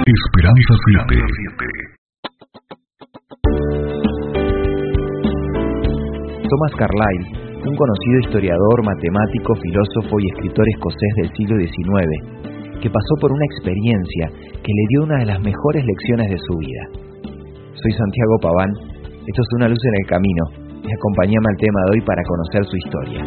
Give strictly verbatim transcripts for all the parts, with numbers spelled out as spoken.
Esperanza siete. Thomas Carlyle, un conocido historiador, matemático, filósofo y escritor escocés del siglo diecinueve, que pasó por una experiencia que le dio una de las mejores lecciones de su vida. Soy Santiago Paván, esto es Una luz en el camino, y acompáñame al tema de hoy para conocer su historia.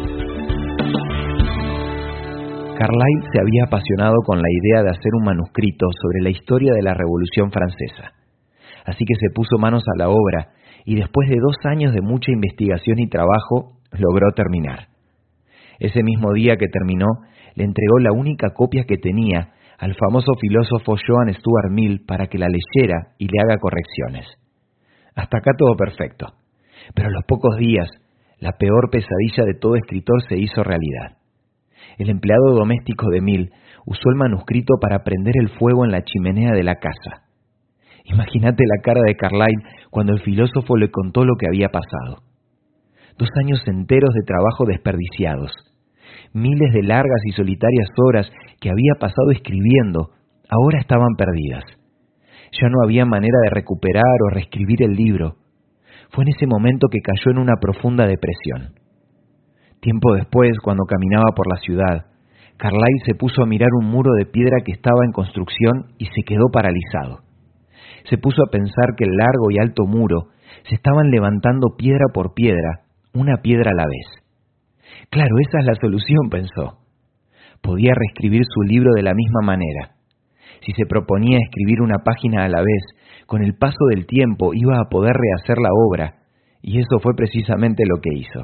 Carlyle se había apasionado con la idea de hacer un manuscrito sobre la historia de la Revolución Francesa, así que se puso manos a la obra y después de dos años de mucha investigación y trabajo, logró terminar. Ese mismo día que terminó, le entregó la única copia que tenía al famoso filósofo John Stuart Mill para que la leyera y le haga correcciones. Hasta acá todo perfecto, pero a los pocos días, la peor pesadilla de todo escritor se hizo realidad. El empleado doméstico de Mill usó el manuscrito para prender el fuego en la chimenea de la casa. Imagínate la cara de Carlyle cuando el filósofo le contó lo que había pasado. Dos años enteros de trabajo desperdiciados, miles de largas y solitarias horas que había pasado escribiendo, ahora estaban perdidas. Ya no había manera de recuperar o reescribir el libro. Fue en ese momento que cayó en una profunda depresión. Tiempo después, cuando caminaba por la ciudad, Carlyle se puso a mirar un muro de piedra que estaba en construcción y se quedó paralizado. Se puso a pensar que el largo y alto muro se estaban levantando piedra por piedra, una piedra a la vez. Claro, esa es la solución, pensó. Podía reescribir su libro de la misma manera. Si se proponía escribir una página a la vez, con el paso del tiempo iba a poder rehacer la obra, y eso fue precisamente lo que hizo.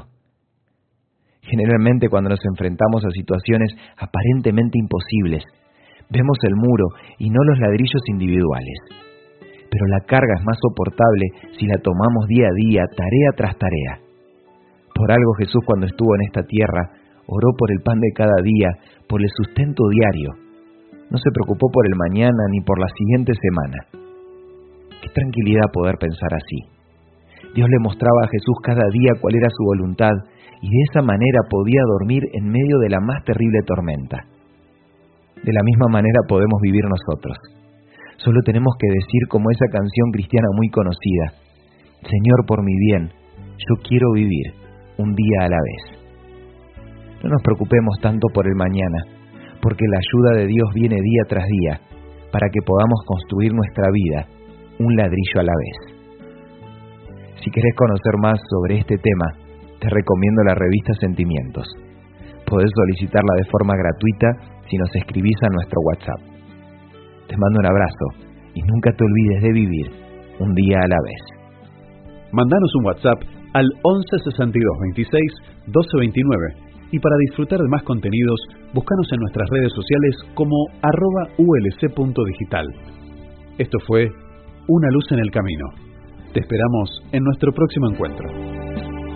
Generalmente cuando nos enfrentamos a situaciones aparentemente imposibles, vemos el muro y no los ladrillos individuales. Pero la carga es más soportable si la tomamos día a día, tarea tras tarea. Por algo Jesús, cuando estuvo en esta tierra, oró por el pan de cada día, por el sustento diario. No se preocupó por el mañana ni por la siguiente semana. Qué tranquilidad poder pensar así. Dios le mostraba a Jesús cada día cuál era su voluntad y de esa manera podía dormir en medio de la más terrible tormenta. De la misma manera podemos vivir nosotros. Solo tenemos que decir como esa canción cristiana muy conocida: Señor, por mi bien, yo quiero vivir un día a la vez. No nos preocupemos tanto por el mañana, porque la ayuda de Dios viene día tras día, para que podamos construir nuestra vida un ladrillo a la vez. Si querés conocer más sobre este tema, te recomiendo la revista Sentimientos. Podés solicitarla de forma gratuita si nos escribís a nuestro WhatsApp. Te mando un abrazo y nunca te olvides de vivir un día a la vez. Mandanos un WhatsApp al once sesenta y dos veintiséis doce veintinueve y para disfrutar de más contenidos, búscanos en nuestras redes sociales como arroba ulc.digital. Esto fue Una luz en el camino. Te esperamos en nuestro próximo encuentro.